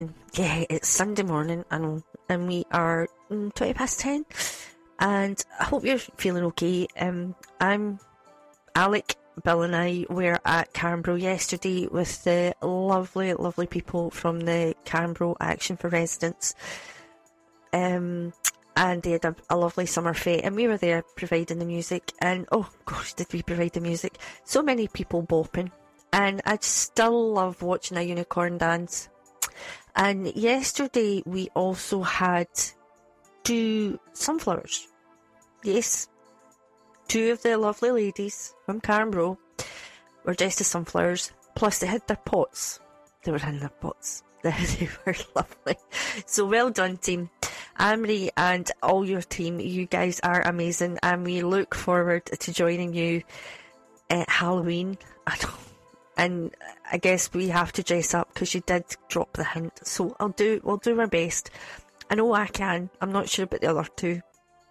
Yeah, it's Sunday morning, I know, and we are 20 past 10, and I hope you're feeling okay. I'm Alec, Bill and I were at Carnbro yesterday with the lovely, lovely people from the Carnbro Action for Residents. And they had a lovely summer fete, and we were there providing the music, and oh gosh, did we provide the music. So many people bopping, and I still love watching a unicorn dance. And yesterday we also had 2 sunflowers. Yes, 2 of the lovely ladies from Carnbro were dressed as sunflowers, plus they had their pots. They were in their pots. They were lovely. So well done, team. Anne-Marie and all your team, you guys are amazing, and we look forward to joining you at Halloween. And I guess we have to dress up because you did drop the hint. So we'll do our best. I know I can. I'm not sure about the other 2.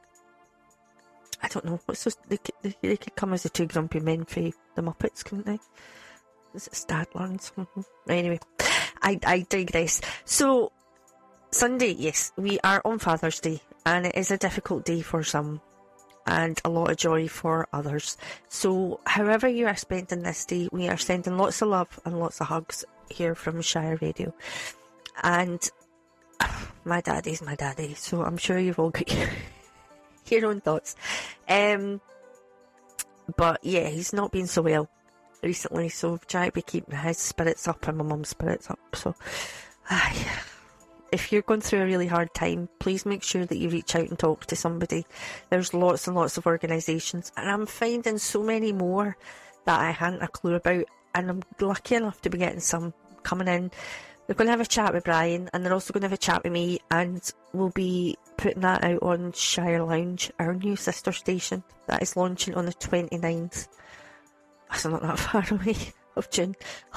I don't know. What's those? They could come as the 2 grumpy men for the Muppets, couldn't they? Is it Stadlands? Anyway, I digress. So Sunday, yes, we are on Father's Day, and it is a difficult day for some, and a lot of joy for others. So however you are spending this day, we are sending lots of love and lots of hugs here from Shire Radio. And my daddy's my daddy, so I'm sure you've all got your own thoughts. But yeah, he's not been so well recently, so I've tried to be keeping his spirits up and my mum's spirits up. So if you're going through a really hard time, please make sure that you reach out and talk to somebody. There's lots and lots of organisations, and I'm finding so many more that I hadn't a clue about, and I'm lucky enough to be getting some coming in. They're going to have a chat with Brian, and they're also going to have a chat with me, and we'll be putting that out on Shire Lounge, our new sister station, that is launching on the 29th. That's not that far away, of June.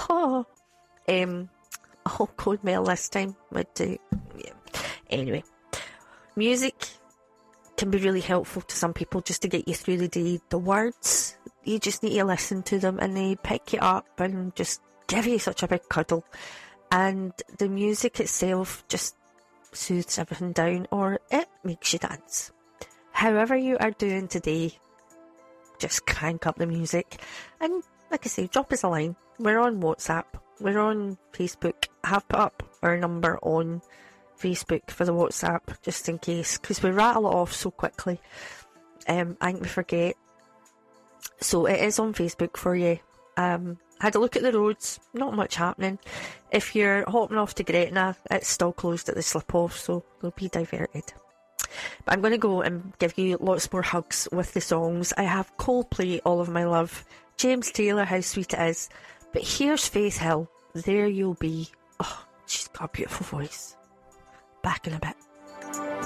Oh, code mail this time. Yeah. Anyway, music can be really helpful to some people just to get you through the day. The words, you just need to listen to them, and they pick you up and just give you such a big cuddle. And the music itself just soothes everything down, or it makes you dance. However you are doing today, just crank up the music. And like I say, drop us a line. We're on WhatsApp. We're on Facebook. I have put up our number on Facebook for the WhatsApp, just in case, because we rattle it off so quickly. I think we forget. So it is on Facebook for you. Had a look at the roads, not much happening. If you're hopping off to Gretna, it's still closed at the slip-off, so they'll be diverted. But I'm going to go and give you lots more hugs with the songs. I have Coldplay, All of My Love, James Taylor, How Sweet It Is, but here's Faith Hill, There You'll Be. Oh, she's got a beautiful voice. Back in a bit.